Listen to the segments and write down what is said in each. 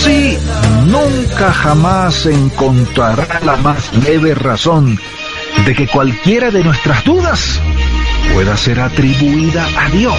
Sí, nunca jamás encontrará la más leve razón de que cualquiera de nuestras dudas pueda ser atribuida a Dios.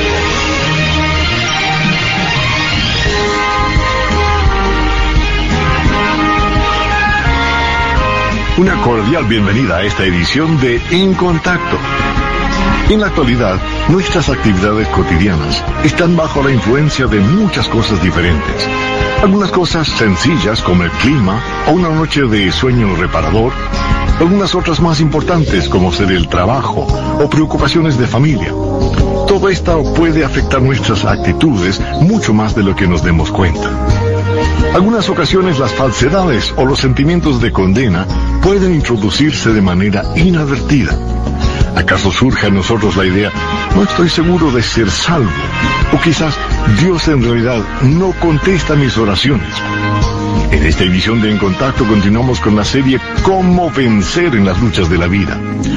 Una cordial bienvenida a esta edición de En Contacto. En la actualidad, nuestras actividades cotidianas están bajo la influencia de muchas cosas diferentes. Algunas cosas sencillas como el clima o una noche de sueño reparador. Algunas otras más importantes como ser el trabajo o preocupaciones de familia. Todo esto puede afectar nuestras actitudes mucho más de lo que nos demos cuenta. Algunas ocasiones las falsedades o los sentimientos de condena pueden introducirse de manera inadvertida. ¿Acaso surge a nosotros la idea, no estoy seguro de ser salvo? O quizás Dios en realidad no contesta mis oraciones. En esta edición de En Contacto continuamos con la serie Cómo vencer en las luchas de la vida.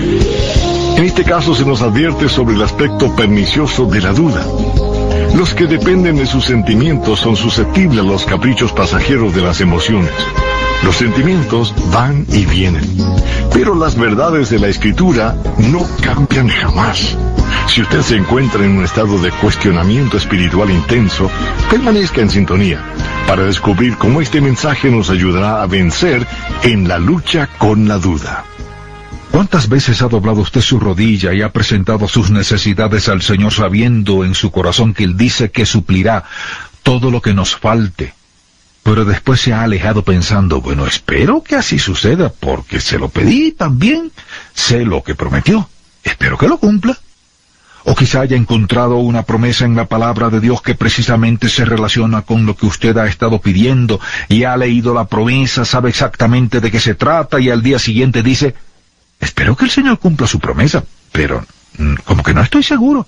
En este caso se nos advierte sobre el aspecto pernicioso de la duda. Los que dependen de sus sentimientos son susceptibles a los caprichos pasajeros de las emociones. Los sentimientos van y vienen, pero las verdades de la Escritura no cambian jamás. Si usted se encuentra en un estado de cuestionamiento espiritual intenso, permanezca en sintonía para descubrir cómo este mensaje nos ayudará a vencer en la lucha con la duda. ¿Cuántas veces ha doblado usted su rodilla y ha presentado sus necesidades al Señor sabiendo en su corazón que Él dice que suplirá todo lo que nos falte? Pero después se ha alejado pensando, bueno, espero que así suceda porque se lo pedí también, sé lo que prometió, espero que lo cumpla. O quizá haya encontrado una promesa en la palabra de Dios que precisamente se relaciona con lo que usted ha estado pidiendo y ha leído la promesa, sabe exactamente de qué se trata y al día siguiente dice, espero que el Señor cumpla su promesa, pero como que no estoy seguro.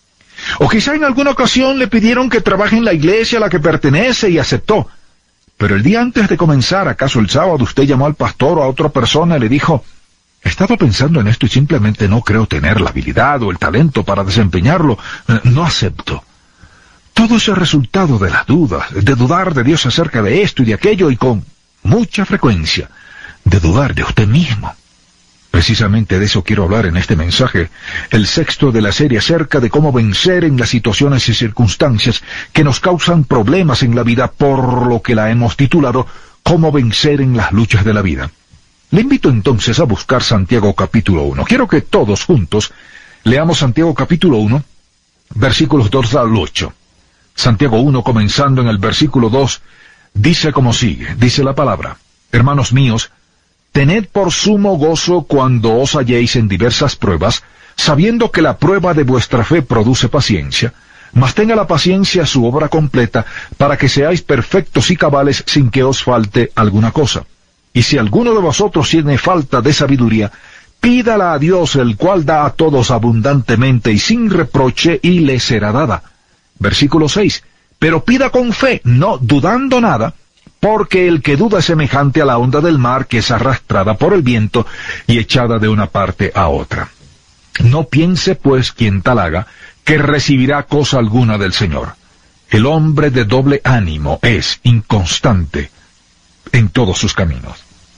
O quizá en alguna ocasión le pidieron que trabaje en la iglesia a la que pertenece y aceptó. Pero el día antes de comenzar, acaso el sábado, usted llamó al pastor o a otra persona y le dijo, he estado pensando en esto y simplemente no creo tener la habilidad o el talento para desempeñarlo, no acepto. Todo ese resultado de las dudas, de dudar de Dios acerca de esto y de aquello y con mucha frecuencia, de dudar de usted mismo. Precisamente de eso quiero hablar en este mensaje, el sexto de la serie acerca de cómo vencer en las situaciones y circunstancias que nos causan problemas en la vida, por lo que la hemos titulado Cómo vencer en las luchas de la vida. Le invito entonces a buscar Santiago capítulo 1. Quiero que todos juntos leamos Santiago capítulo 1, versículos 2 al 8. Santiago 1, comenzando en el versículo 2, dice como sigue, dice la palabra, hermanos míos, tened por sumo gozo cuando os halléis en diversas pruebas, sabiendo que la prueba de vuestra fe produce paciencia, mas tenga la paciencia su obra completa, para que seáis perfectos y cabales sin que os falte alguna cosa. Y si alguno de vosotros tiene falta de sabiduría, pídala a Dios, el cual da a todos abundantemente y sin reproche, y le será dada. Versículo 6. Pero pida con fe, no dudando nada, porque el que duda es semejante a la onda del mar que es arrastrada por el viento y echada de una parte a otra. No piense, pues, quien tal haga, que recibirá cosa alguna del Señor. El hombre de doble ánimo es inconstante en todos sus caminos.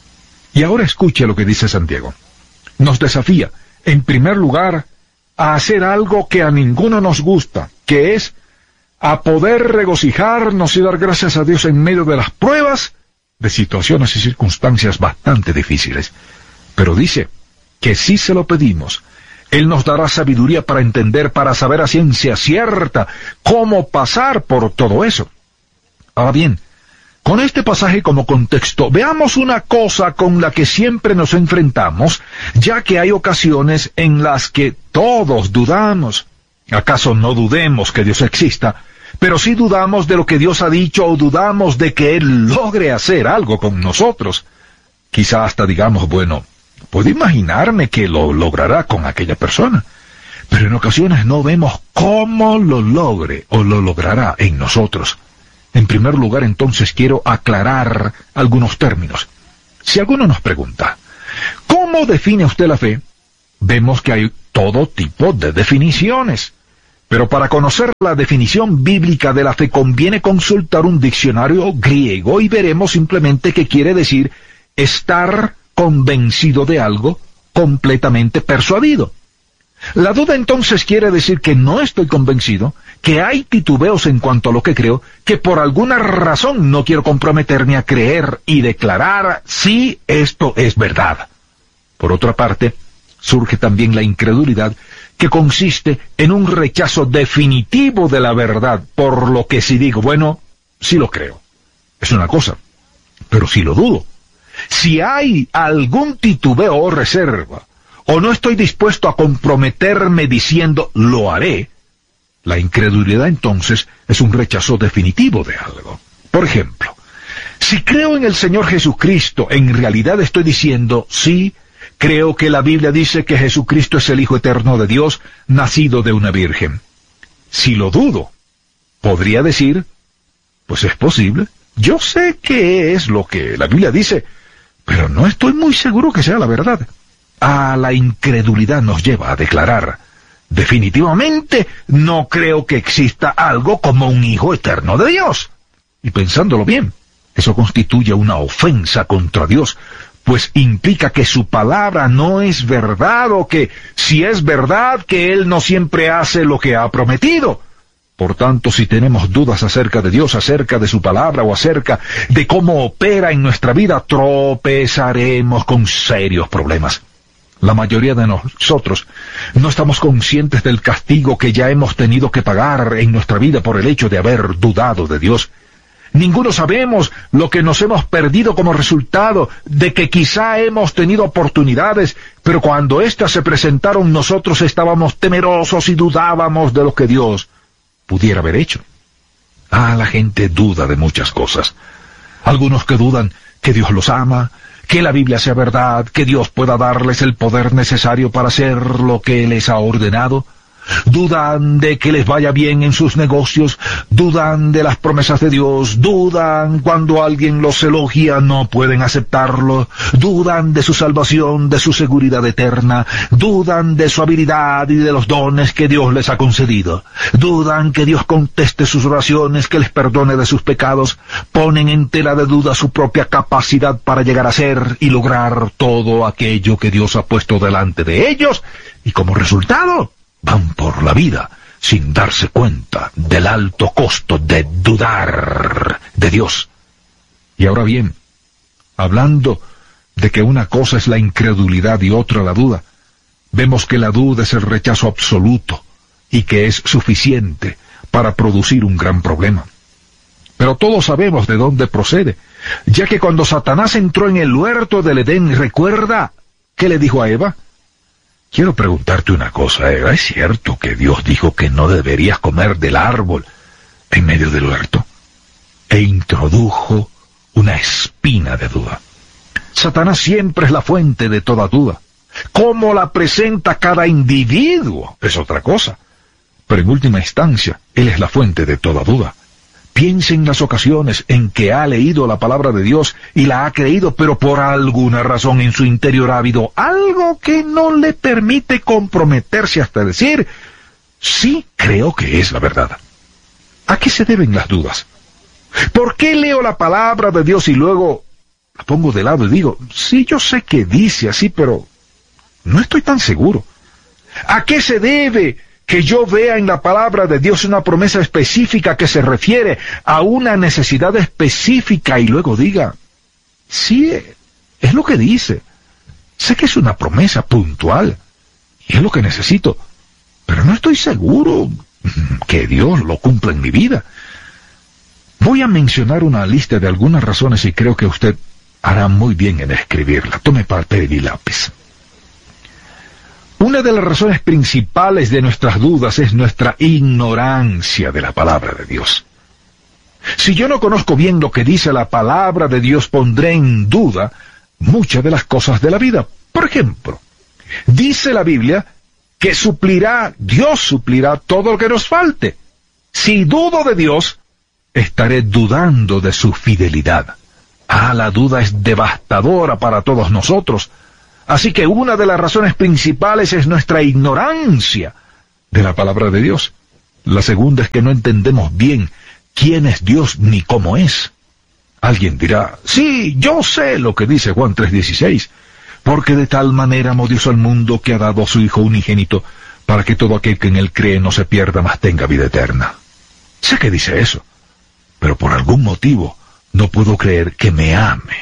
Y ahora escuche lo que dice Santiago. Nos desafía, en primer lugar, a hacer algo que a ninguno nos gusta, que es a poder regocijarnos y dar gracias a Dios en medio de las pruebas, de situaciones y circunstancias bastante difíciles. Pero dice que si se lo pedimos, Él nos dará sabiduría para entender, para saber a ciencia cierta cómo pasar por todo eso. Ahora bien, con este pasaje como contexto, veamos una cosa con la que siempre nos enfrentamos, ya que hay ocasiones en las que todos dudamos. ¿Acaso no dudemos que Dios exista? Pero sí dudamos de lo que Dios ha dicho o dudamos de que Él logre hacer algo con nosotros. Quizá hasta digamos, bueno, puedo imaginarme que lo logrará con aquella persona. Pero en ocasiones no vemos cómo lo logre o lo logrará en nosotros. En primer lugar, entonces, quiero aclarar algunos términos. Si alguno nos pregunta, ¿cómo define usted la fe? Vemos que hay todo tipo de definiciones. Pero para conocer la definición bíblica de la fe conviene consultar un diccionario griego y veremos simplemente que quiere decir estar convencido de algo, completamente persuadido. La duda entonces quiere decir que no estoy convencido, que hay titubeos en cuanto a lo que creo, que por alguna razón no quiero comprometerme a creer y declarar si esto es verdad. Por otra parte, surge también la incredulidad, que consiste en un rechazo definitivo de la verdad, por lo que si digo, bueno, sí lo creo, es una cosa, pero si lo dudo. Si hay algún titubeo o reserva, o no estoy dispuesto a comprometerme diciendo lo haré, la incredulidad entonces es un rechazo definitivo de algo. Por ejemplo, si creo en el Señor Jesucristo, en realidad estoy diciendo sí, creo que la Biblia dice que Jesucristo es el Hijo eterno de Dios, nacido de una virgen. Si lo dudo, podría decir, pues es posible, yo sé que es lo que la Biblia dice, pero no estoy muy seguro que sea la verdad. A la incredulidad nos lleva a declarar, definitivamente no creo que exista algo como un Hijo eterno de Dios. Y pensándolo bien, eso constituye una ofensa contra Dios, pues implica que su palabra no es verdad, o que, si es verdad, que Él no siempre hace lo que ha prometido. Por tanto, si tenemos dudas acerca de Dios, acerca de su palabra o acerca de cómo opera en nuestra vida, tropezaremos con serios problemas. La mayoría de nosotros no estamos conscientes del castigo que ya hemos tenido que pagar en nuestra vida por el hecho de haber dudado de Dios. Ninguno sabemos lo que nos hemos perdido como resultado de que quizá hemos tenido oportunidades, pero cuando éstas se presentaron nosotros estábamos temerosos y dudábamos de lo que Dios pudiera haber hecho. La gente duda de muchas cosas. Algunos que dudan que Dios los ama, que la Biblia sea verdad, que Dios pueda darles el poder necesario para hacer lo que les ha ordenado. Dudan de que les vaya bien en sus negocios, dudan de las promesas de Dios, dudan cuando alguien los elogia, no pueden aceptarlo, dudan de su salvación, de su seguridad eterna, dudan de su habilidad y de los dones que Dios les ha concedido, dudan que Dios conteste sus oraciones, que les perdone de sus pecados, ponen en tela de duda su propia capacidad para llegar a ser y lograr todo aquello que Dios ha puesto delante de ellos, y como resultado, van por la vida sin darse cuenta del alto costo de dudar de Dios. Y ahora bien, hablando de que una cosa es la incredulidad y otra la duda, vemos que la duda es el rechazo absoluto y que es suficiente para producir un gran problema. Pero todos sabemos de dónde procede, ya que cuando Satanás entró en el huerto del Edén, ¿recuerda qué le dijo a Eva? Quiero preguntarte una cosa, Eva, ¿es cierto que Dios dijo que no deberías comer del árbol en medio del huerto? E introdujo una espina de duda. Satanás siempre es la fuente de toda duda. Cómo la presenta cada individuo es otra cosa. Pero en última instancia, él es la fuente de toda duda. Piense en las ocasiones en que ha leído la palabra de Dios y la ha creído, pero por alguna razón en su interior ha habido algo que no le permite comprometerse hasta decir, sí creo que es la verdad. ¿A qué se deben las dudas? ¿Por qué leo la palabra de Dios y luego la pongo de lado y digo, sí, yo sé que dice así, pero no estoy tan seguro? ¿A qué se debe que yo vea en la palabra de Dios una promesa específica que se refiere a una necesidad específica y luego diga, sí, es lo que dice, sé que es una promesa puntual y es lo que necesito, pero no estoy seguro que Dios lo cumpla en mi vida? Voy a mencionar una lista de algunas razones y creo que usted hará muy bien en escribirla. Tome papel y lápiz. Una de las razones principales de nuestras dudas es nuestra ignorancia de la palabra de Dios. Si yo no conozco bien lo que dice la palabra de Dios, pondré en duda muchas de las cosas de la vida. Por ejemplo, dice la Biblia que Dios suplirá todo lo que nos falte. Si dudo de Dios, estaré dudando de su fidelidad. La duda es devastadora para todos nosotros. Así que una de las razones principales es nuestra ignorancia de la palabra de Dios. La segunda es que no entendemos bien quién es Dios ni cómo es. Alguien dirá, sí, yo sé lo que dice Juan 3:16, porque de tal manera amó Dios al mundo que ha dado a su Hijo unigénito, para que todo aquel que en él cree no se pierda, mas tenga vida eterna. Sé que dice eso, pero por algún motivo no puedo creer que me ame,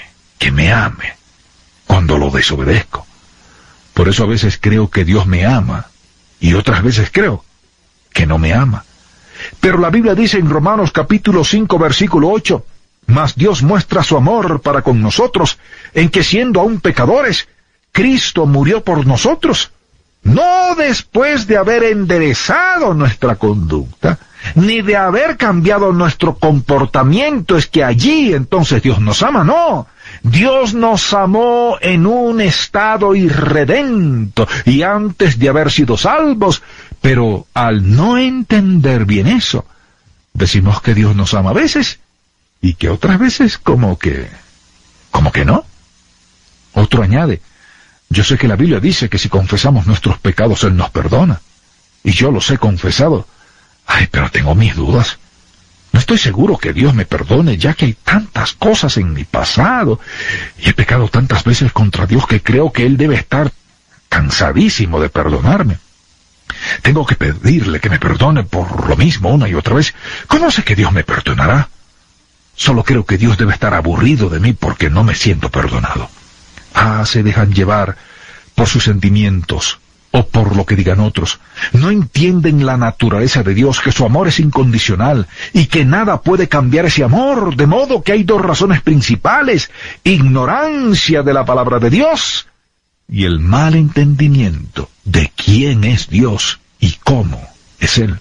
cuando lo desobedezco. Por eso a veces creo que Dios me ama, y otras veces creo que no me ama. Pero la Biblia dice en Romanos capítulo 5, versículo 8, mas Dios muestra su amor para con nosotros, en que siendo aún pecadores, Cristo murió por nosotros, no después de haber enderezado nuestra conducta, ni de haber cambiado nuestro comportamiento, es que allí entonces Dios nos ama, no. Dios nos amó en un estado irredento y antes de haber sido salvos, pero al no entender bien eso, decimos que Dios nos ama a veces y que otras veces como que no. Otro añade, yo sé que la Biblia dice que si confesamos nuestros pecados Él nos perdona, y yo los he confesado. Ay, pero tengo mis dudas. No estoy seguro que Dios me perdone, ya que hay tantas cosas en mi pasado, y he pecado tantas veces contra Dios que creo que Él debe estar cansadísimo de perdonarme. Tengo que pedirle que me perdone por lo mismo una y otra vez. ¿Cómo sé que Dios me perdonará? Solo creo que Dios debe estar aburrido de mí porque no me siento perdonado. Se dejan llevar por sus sentimientos o por lo que digan otros. No entienden la naturaleza de Dios, que su amor es incondicional y que nada puede cambiar ese amor, de modo que hay dos razones principales: ignorancia de la palabra de Dios y el mal entendimiento de quién es Dios y cómo es Él.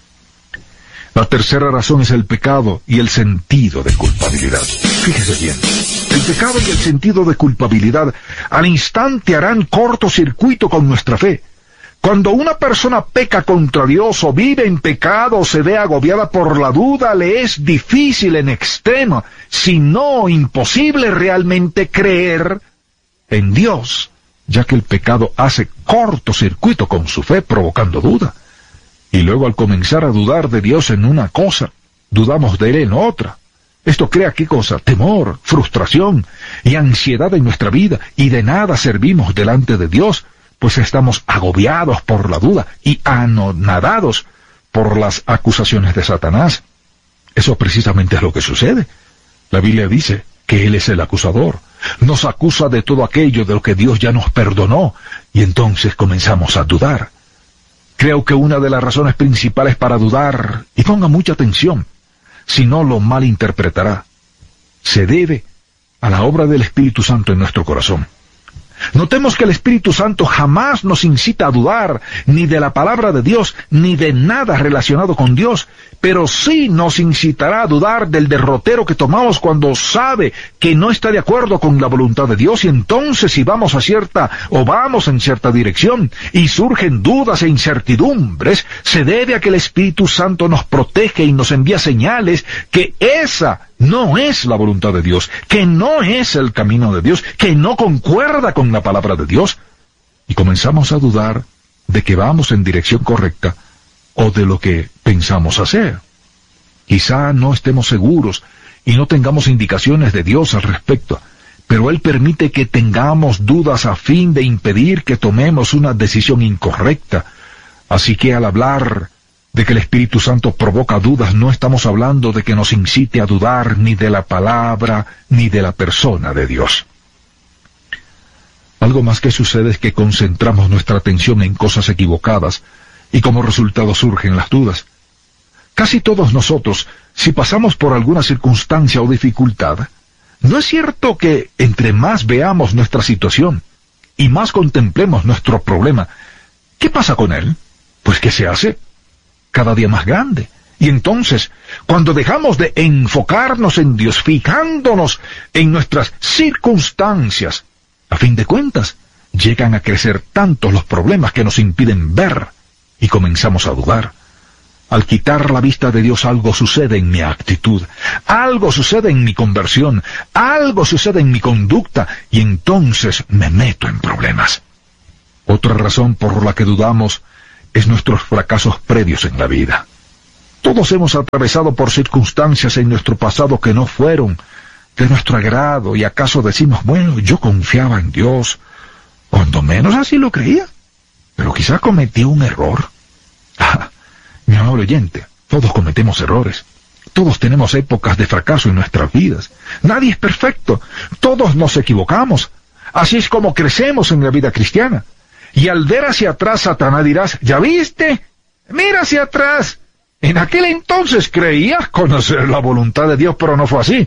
La tercera razón es el pecado y el sentido de culpabilidad. Fíjese bien, el pecado y el sentido de culpabilidad al instante harán cortocircuito con nuestra fe. Cuando una persona peca contra Dios o vive en pecado o se ve agobiada por la duda, le es difícil en extremo, si no imposible realmente creer en Dios, ya que el pecado hace cortocircuito con su fe, provocando duda. Y luego al comenzar a dudar de Dios en una cosa, dudamos de Él en otra. Esto crea ¿qué cosa? Temor, frustración y ansiedad en nuestra vida, y de nada servimos delante de Dios, pues estamos agobiados por la duda y anonadados por las acusaciones de Satanás. Eso precisamente es lo que sucede. La Biblia dice que Él es el acusador. Nos acusa de todo aquello de lo que Dios ya nos perdonó, y entonces comenzamos a dudar. Creo que una de las razones principales para dudar, y ponga mucha atención, si no lo malinterpretará, se debe a la obra del Espíritu Santo en nuestro corazón. Notemos que el Espíritu Santo jamás nos incita a dudar, ni de la palabra de Dios, ni de nada relacionado con Dios, pero sí nos incitará a dudar del derrotero que tomamos cuando sabe que no está de acuerdo con la voluntad de Dios, y entonces si vamos en cierta dirección, y surgen dudas e incertidumbres, se debe a que el Espíritu Santo nos protege y nos envía señales que esa no es la voluntad de Dios, que no es el camino de Dios, que no concuerda con la palabra de Dios, y comenzamos a dudar de que vamos en dirección correcta o de lo que pensamos hacer. Quizá no estemos seguros y no tengamos indicaciones de Dios al respecto, pero Él permite que tengamos dudas a fin de impedir que tomemos una decisión incorrecta. Así que al hablar de que el Espíritu Santo provoca dudas, no estamos hablando de que nos incite a dudar ni de la palabra ni de la persona de Dios. Algo más que sucede es que concentramos nuestra atención en cosas equivocadas y como resultado surgen las dudas. Casi todos nosotros, si pasamos por alguna circunstancia o dificultad, ¿no es cierto que entre más veamos nuestra situación y más contemplemos nuestro problema, qué pasa con él? Pues ¿qué se hace? Cada día más grande. Y entonces, cuando dejamos de enfocarnos en Dios, fijándonos en nuestras circunstancias, a fin de cuentas, llegan a crecer tantos los problemas que nos impiden ver, y comenzamos a dudar. Al quitar la vista de Dios, algo sucede en mi actitud, algo sucede en mi conversión, algo sucede en mi conducta, y entonces me meto en problemas. Otra razón por la que dudamos es nuestros fracasos previos en la vida. Todos hemos atravesado por circunstancias en nuestro pasado que no fueron de nuestro agrado, y acaso decimos, bueno, yo confiaba en Dios, cuando menos así lo creía, pero quizá cometí un error. Mi amable oyente, todos cometemos errores. Todos tenemos épocas de fracaso en nuestras vidas. Nadie es perfecto. Todos nos equivocamos. Así es como crecemos en la vida cristiana. Y al ver hacia atrás, Satanás dirás, ¿ya viste? Mira hacia atrás. En aquel entonces creías conocer la voluntad de Dios, pero no fue así.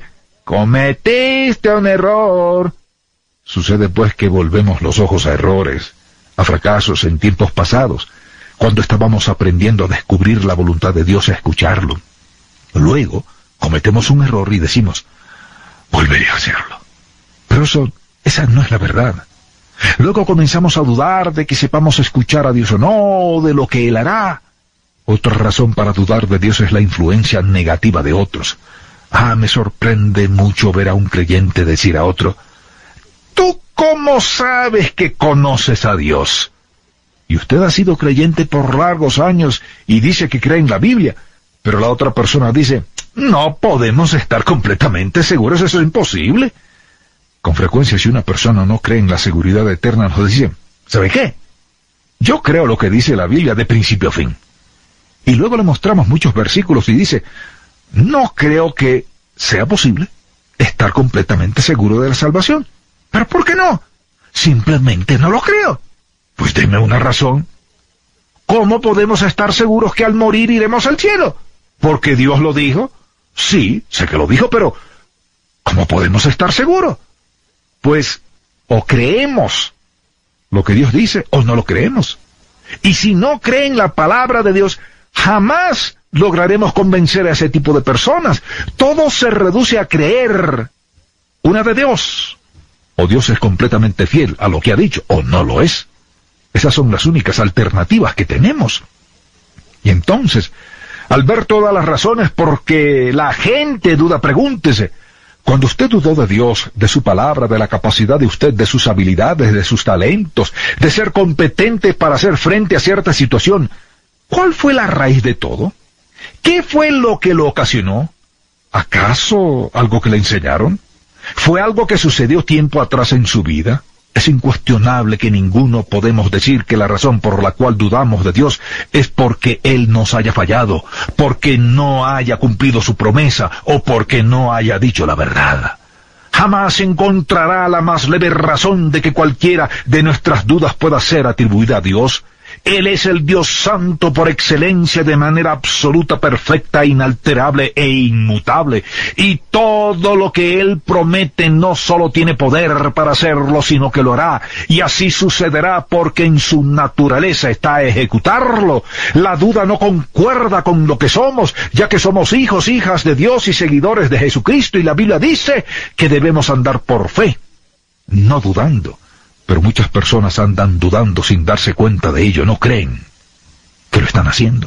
Cometiste un error. Sucede pues que volvemos los ojos a errores, a fracasos en tiempos pasados, cuando estábamos aprendiendo a descubrir la voluntad de Dios y a escucharlo. Luego cometemos un error y decimos, volveré a hacerlo. Pero esa no es la verdad. Luego comenzamos a dudar de que sepamos escuchar a Dios o no, de lo que Él hará. Otra razón para dudar de Dios es la influencia negativa de otros. Me sorprende mucho ver a un creyente decir a otro, ¿tú cómo sabes que conoces a Dios? Y usted ha sido creyente por largos años y dice que cree en la Biblia, pero la otra persona dice, no podemos estar completamente seguros, eso es imposible. Con frecuencia, si una persona no cree en la seguridad eterna, nos dice, ¿sabe qué? Yo creo lo que dice la Biblia de principio a fin. Y luego le mostramos muchos versículos y dice, no creo que sea posible estar completamente seguro de la salvación. ¿Pero por qué no? Simplemente no lo creo. Pues deme una razón. ¿Cómo podemos estar seguros que al morir iremos al cielo? ¿Porque Dios lo dijo? Sí, sé que lo dijo, pero ¿cómo podemos estar seguros? Pues o creemos lo que Dios dice o no lo creemos. Y si no creen la palabra de Dios, jamás lograremos convencer a ese tipo de personas. Todo se reduce a creer una de Dios. O Dios es completamente fiel a lo que ha dicho, o no lo es. Esas son las únicas alternativas que tenemos. Y entonces, al ver todas las razones por que la gente duda, pregúntese, cuando usted dudó de Dios, de su palabra, de la capacidad de usted, de sus habilidades, de sus talentos, de ser competente para hacer frente a cierta situación, ¿cuál fue la raíz de todo? ¿Qué fue lo que lo ocasionó? ¿Acaso algo que le enseñaron? ¿Fue algo que sucedió tiempo atrás en su vida? Es incuestionable que ninguno podemos decir que la razón por la cual dudamos de Dios es porque Él nos haya fallado, porque no haya cumplido su promesa o porque no haya dicho la verdad. Jamás encontrará la más leve razón de que cualquiera de nuestras dudas pueda ser atribuida a Dios. Él es el Dios santo por excelencia, de manera absoluta, perfecta, inalterable e inmutable. Y todo lo que Él promete no solo tiene poder para hacerlo, sino que lo hará. Y así sucederá porque en su naturaleza está ejecutarlo. La duda no concuerda con lo que somos, ya que somos hijos, hijas de Dios y seguidores de Jesucristo. Y la Biblia dice que debemos andar por fe, no dudando. Pero muchas personas andan dudando sin darse cuenta de ello, no creen que lo están haciendo.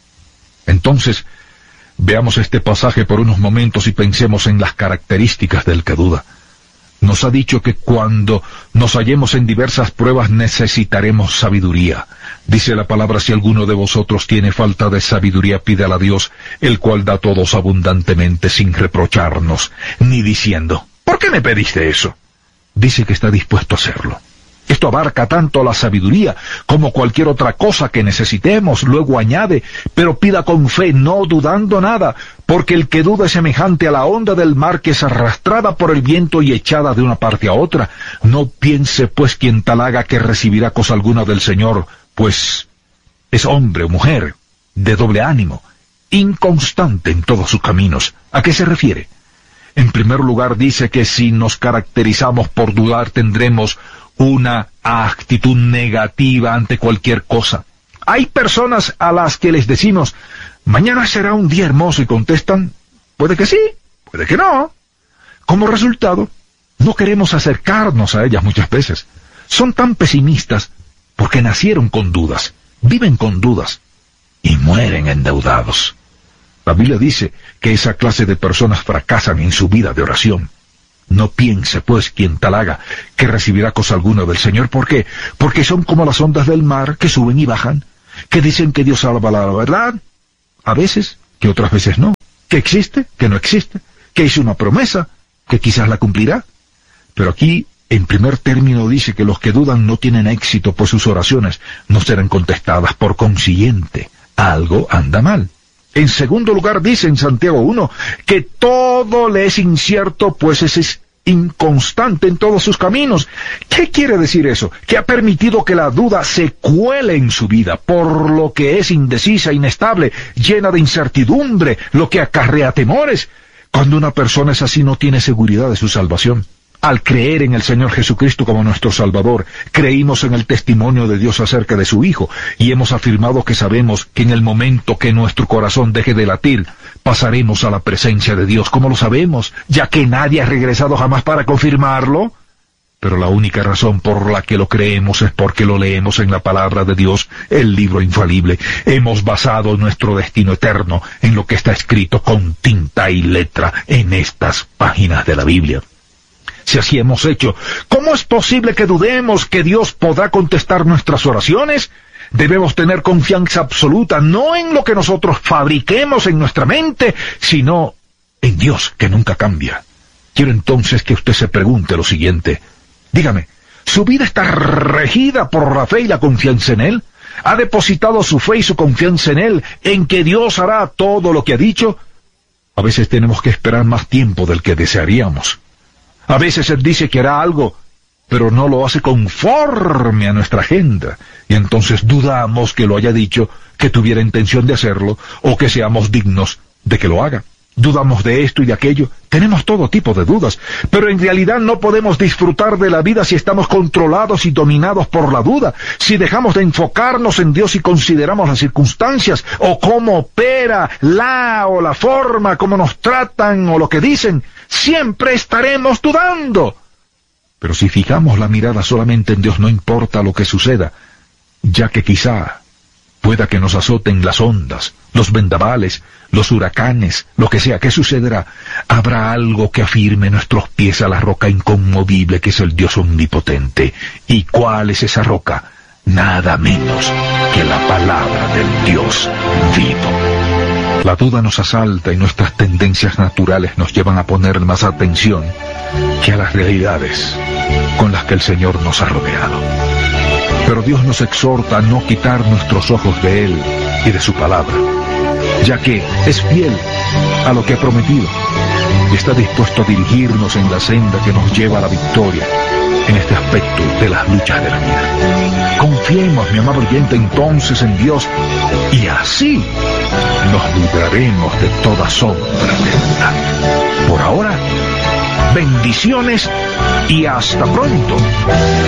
Entonces, veamos este pasaje por unos momentos y pensemos en las características del que duda. Nos ha dicho que cuando nos hallemos en diversas pruebas necesitaremos sabiduría. Dice la palabra, si alguno de vosotros tiene falta de sabiduría, pídala a Dios, el cual da a todos abundantemente sin reprocharnos, ni diciendo, ¿por qué me pediste eso? Dice que está dispuesto a hacerlo. Esto abarca tanto la sabiduría como cualquier otra cosa que necesitemos. Luego añade, pero pida con fe, no dudando nada, porque el que duda es semejante a la onda del mar que es arrastrada por el viento y echada de una parte a otra. No piense pues quien tal haga que recibirá cosa alguna del Señor, pues es hombre o mujer de doble ánimo, inconstante en todos sus caminos. ¿A qué se refiere? En primer lugar dice que si nos caracterizamos por dudar tendremos una actitud negativa ante cualquier cosa. Hay personas a las que les decimos, mañana será un día hermoso, y contestan, puede que sí, puede que no. Como resultado, no queremos acercarnos a ellas muchas veces. Son tan pesimistas porque nacieron con dudas, viven con dudas y mueren endeudados. La Biblia dice que esa clase de personas fracasan en su vida de oración. No piense, pues, quien tal haga, que recibirá cosa alguna del Señor. ¿Por qué? Porque son como las ondas del mar que suben y bajan, que dicen que Dios salva la verdad, a veces, que otras veces no, que existe, que no existe, que hizo una promesa, que quizás la cumplirá. Pero aquí, en primer término, dice que los que dudan no tienen éxito, pues sus oraciones no serán contestadas. Por consiguiente, algo anda mal. En segundo lugar, dice en Santiago 1, que todo le es incierto, pues es inconstante en todos sus caminos. ¿Qué quiere decir eso? Que ha permitido que la duda se cuele en su vida, por lo que es indecisa, inestable, llena de incertidumbre, lo que acarrea temores. Cuando una persona es así, no tiene seguridad de su salvación. Al creer en el Señor Jesucristo como nuestro Salvador, creímos en el testimonio de Dios acerca de su Hijo, y hemos afirmado que sabemos que en el momento que nuestro corazón deje de latir, pasaremos a la presencia de Dios. ¿Cómo lo sabemos? Ya que nadie ha regresado jamás para confirmarlo. Pero la única razón por la que lo creemos es porque lo leemos en la palabra de Dios, el libro infalible. Hemos basado nuestro destino eterno en lo que está escrito con tinta y letra en estas páginas de la Biblia. Si así hemos hecho, ¿cómo es posible que dudemos que Dios podrá contestar nuestras oraciones? Debemos tener confianza absoluta, no en lo que nosotros fabriquemos en nuestra mente, sino en Dios, que nunca cambia. Quiero entonces que usted se pregunte lo siguiente. Dígame, ¿su vida está regida por la fe y la confianza en Él? ¿Ha depositado su fe y su confianza en Él, en que Dios hará todo lo que ha dicho? A veces tenemos que esperar más tiempo del que desearíamos. A veces Él dice que hará algo, pero no lo hace conforme a nuestra agenda, y entonces dudamos que lo haya dicho, que tuviera intención de hacerlo, o que seamos dignos de que lo haga. Dudamos de esto y de aquello, tenemos todo tipo de dudas, pero en realidad no podemos disfrutar de la vida si estamos controlados y dominados por la duda, si dejamos de enfocarnos en Dios y consideramos las circunstancias, o cómo opera o la forma, cómo nos tratan, o lo que dicen. Siempre estaremos dudando. Pero si fijamos la mirada solamente en Dios, no importa lo que suceda, ya que quizá pueda que nos azoten las ondas, los vendavales, los huracanes, lo que sea que sucederá, habrá algo que afirme nuestros pies a la roca inconmovible que es el Dios omnipotente. ¿Y cuál es esa roca? Nada menos que la palabra del Dios vivo. La duda nos asalta y nuestras tendencias naturales nos llevan a poner más atención que a las realidades con las que el Señor nos ha rodeado. Pero Dios nos exhorta a no quitar nuestros ojos de Él y de su palabra, ya que es fiel a lo que ha prometido y está dispuesto a dirigirnos en la senda que nos lleva a la victoria en este aspecto de las luchas de la vida. Confiemos, mi amado oyente, entonces en Dios, y así nos libraremos de toda sombra de duda. Por ahora, bendiciones y hasta pronto.